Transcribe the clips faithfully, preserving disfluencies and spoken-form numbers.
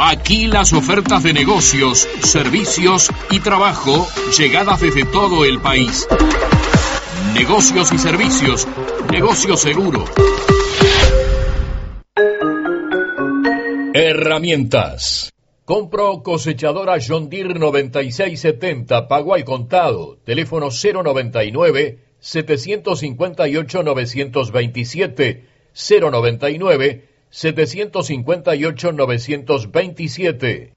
Aquí las ofertas de negocios, servicios y trabajo llegadas desde todo el país. Negocios y servicios, negocio seguro. Herramientas. Compro cosechadora John Deere noventa y seis setenta, pago al contado. Teléfono cero noventa y nueve, setecientos cincuenta y ocho, novecientos veintisiete, cero noventa y nueve, setecientos cincuenta y ocho, novecientos veintisiete.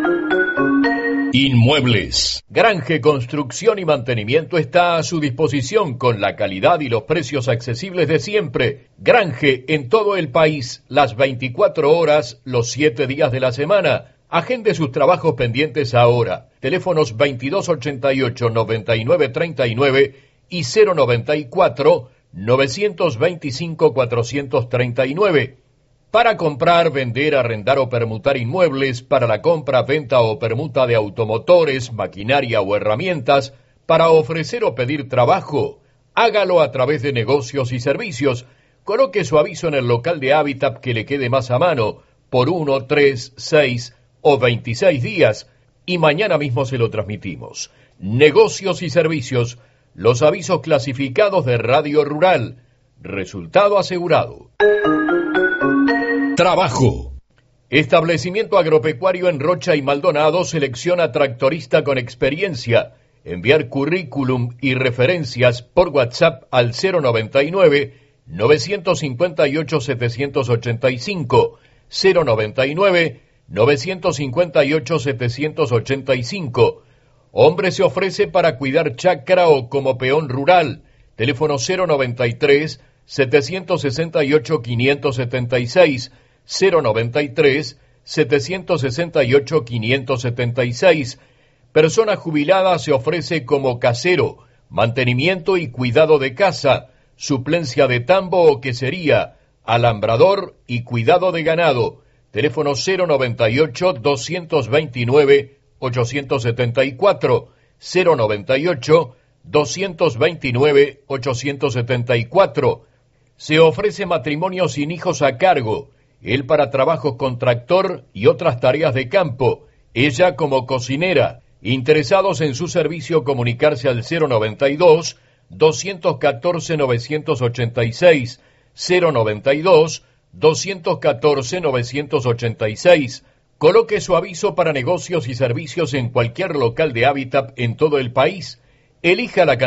Inmuebles. Granje Construcción y Mantenimiento está a su disposición con la calidad y los precios accesibles de siempre. Granje en todo el país, las veinticuatro horas, los siete días de la semana. Agende sus trabajos pendientes ahora. Teléfonos veintidós ochenta y ocho, noventa y nueve treinta y nueve y cero noventa y cuatro, novecientos veinticinco, cuatrocientos treinta y nueve. Para comprar, vender, arrendar o permutar inmuebles, para la compra, venta o permuta de automotores, maquinaria o herramientas, para ofrecer o pedir trabajo, hágalo a través de Negocios y Servicios. Coloque su aviso en el local de Hábitat que le quede más a mano, por uno, tres, seis o veintiséis días, y mañana mismo se lo transmitimos. Negocios y Servicios, los avisos clasificados de Radio Rural. Resultado asegurado. Trabajo. Establecimiento agropecuario en Rocha y Maldonado selecciona tractorista con experiencia. Enviar currículum y referencias por WhatsApp al cero noventa y nueve, novecientos cincuenta y ocho, setecientos ochenta y cinco, cero noventa y nueve, novecientos cincuenta y ocho, setecientos ochenta y cinco. Hombre se ofrece para cuidar chacra o como peón rural. Teléfono cero noventa y tres, setecientos sesenta y ocho, quinientos setenta y seis, cero noventa y tres, setecientos sesenta y ocho, quinientos setenta y seis. Persona jubilada se ofrece como casero, mantenimiento y cuidado de casa, suplencia de tambo o quesería, alambrador y cuidado de ganado. Teléfono cero noventa y ocho, doscientos veintinueve, ochocientos setenta y cuatro, cero noventa y ocho, doscientos veintinueve, ochocientos setenta y cuatro. Se ofrece matrimonio sin hijos a cargo, él para trabajos con tractor y otras tareas de campo, ella como cocinera. Interesados en su servicio, comunicarse al cero noventa y dos, doscientos catorce, novecientos ochenta y seis, cero noventa y dos, doscientos catorce, novecientos ochenta y seis. Coloque su aviso para negocios y servicios en cualquier local de Hábitat en todo el país. Elija la